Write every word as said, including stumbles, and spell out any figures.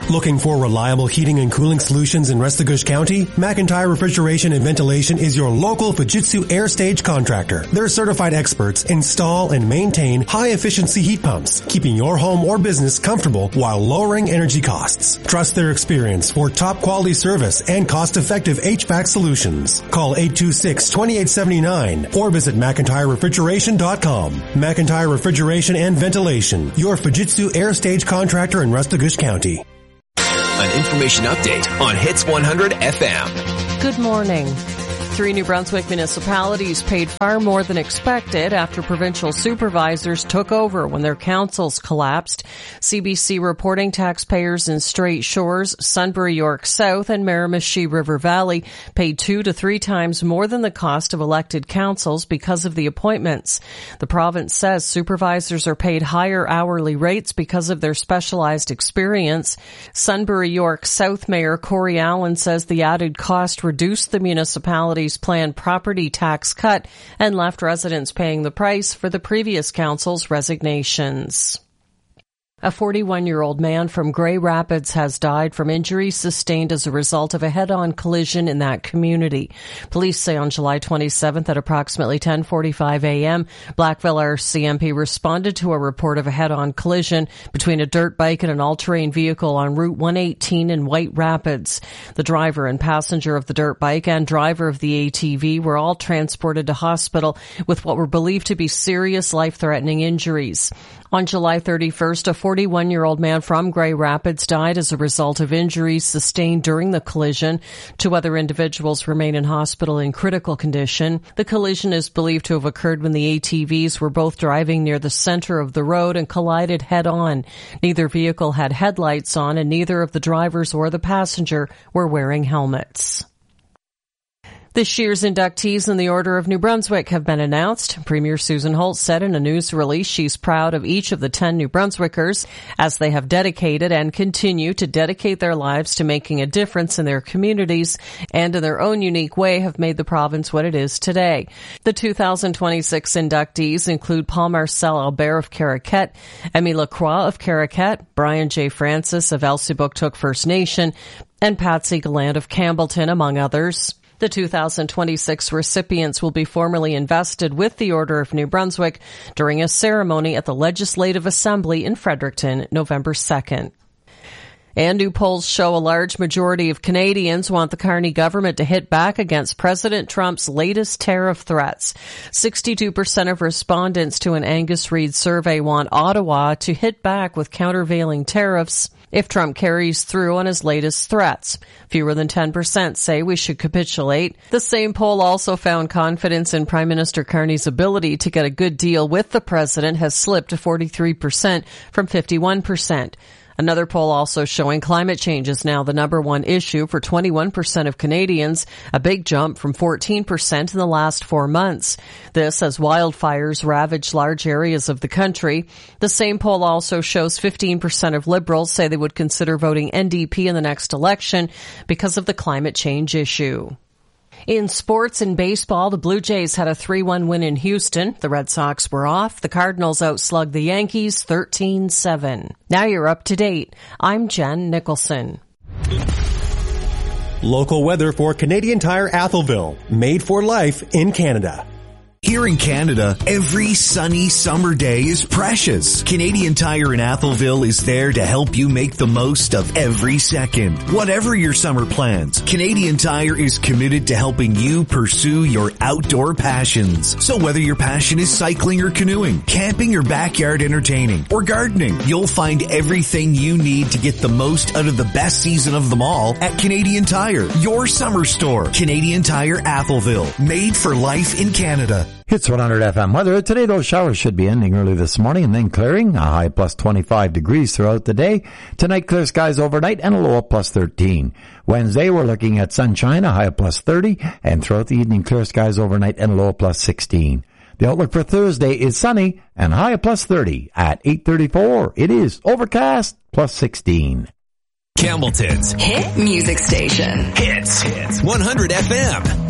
Looking for reliable heating and cooling solutions in Restigouche County? McIntyre Refrigeration and Ventilation is your local Fujitsu Air Stage contractor. Their certified experts install and maintain high-efficiency heat pumps, keeping your home or business comfortable while lowering energy costs. Trust their experience for top-quality service and cost-effective H V A C solutions. Call eight two six, two eight seven nine or visit McIntyre Refrigeration dot com. McIntyre Refrigeration and Ventilation, your Fujitsu Air Stage contractor in Restigouche County. An information update on Hits one hundred F M. Good morning. Three New Brunswick municipalities paid far more than expected after provincial supervisors took over when their councils collapsed. C B C reporting taxpayers in Strait Shores, Sunbury York South, and Miramichi River Valley paid two to three times more than the cost of elected councils because of the appointments. The province says supervisors are paid higher hourly rates because of their specialized experience. Sunbury York South Mayor Corey Allen says the added cost reduced the municipality's planned property tax cut and left residents paying the price for the previous council's resignations. A forty-one-year-old man from Grey Rapids has died from injuries sustained as a result of a head-on collision in that community. Police say on July twenty-seventh at approximately ten forty-five a.m., Blackville R C M P responded to a report of a head-on collision between a dirt bike and an all-terrain vehicle on Route one eighteen in White Rapids. The driver and passenger of the dirt bike and driver of the A T V were all transported to hospital with what were believed to be serious life-threatening injuries. On July thirty-first, a forty-one-year-old man from Grey Rapids died as a result of injuries sustained during the collision. Two other individuals remain in hospital in critical condition. The collision is believed to have occurred when the A T Vs were both driving near the center of the road and collided head-on. Neither vehicle had headlights on, and neither of the drivers or the passenger were wearing helmets. This year's inductees in the Order of New Brunswick have been announced. Premier Susan Holt said in a news release she's proud of each of the ten New Brunswickers as they have dedicated and continue to dedicate their lives to making a difference in their communities and in their own unique way have made the province what it is today. The two thousand twenty-six inductees include Paul Marcel Albert of Caraquet, Emmy Lacroix of Caraquet, Brian J. Francis of Elsipogtog First Nation, and Patsy Gallant of Campbellton, among others. The two thousand twenty-six recipients will be formally invested with the Order of New Brunswick during a ceremony at the Legislative Assembly in Fredericton, November second. And new polls show a large majority of Canadians want the Carney government to hit back against President Trump's latest tariff threats. sixty-two percent of respondents to an Angus Reid survey want Ottawa to hit back with countervailing tariffs if Trump carries through on his latest threats. Fewer than ten percent say we should capitulate. The same poll also found confidence in Prime Minister Carney's ability to get a good deal with the president has slipped to forty-three percent from fifty-one percent. Another poll also showing climate change is now the number one issue for twenty-one percent of Canadians, a big jump from fourteen percent in the last four months. This as wildfires ravage large areas of the country. The same poll also shows fifteen percent of Liberals say they would consider voting N D P in the next election because of the climate change issue. In sports and baseball, the Blue Jays had a three one win in Houston. The Red Sox were off. The Cardinals outslugged the Yankees thirteen seven. Now you're up to date. I'm Jen Nicholson. Local weather for Canadian Tire Atholville. Made for life in Canada. Here in Canada, every sunny summer day is precious. Canadian Tire in Atholville is there to help you make the most of every second. Whatever your summer plans, Canadian Tire is committed to helping you pursue your outdoor passions. So whether your passion is cycling or canoeing, camping or backyard entertaining, or gardening, you'll find everything you need to get the most out of the best season of them all at Canadian Tire, your summer store. Canadian Tire Atholville, made for life in Canada. Hits one hundred F M weather. Today, those showers should be ending early this morning and then clearing. A high plus twenty-five degrees throughout the day. Tonight, clear skies overnight and a low of plus thirteen. Wednesday, we're looking at sunshine, a high of plus thirty, and throughout the evening, clear skies overnight and a low of plus sixteen. The outlook for Thursday is sunny and high of plus thirty. At eight thirty-four, it is overcast, plus sixteen. Campbellton's hit music station. Hits, Hits one hundred F M.